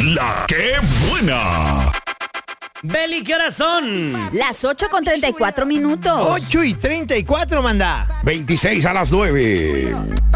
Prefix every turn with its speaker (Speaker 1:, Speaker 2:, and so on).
Speaker 1: La que buena.
Speaker 2: Beli, ¿qué horas son?
Speaker 3: Las 8:34.
Speaker 2: 8:34, manda.
Speaker 1: 26 a las 9.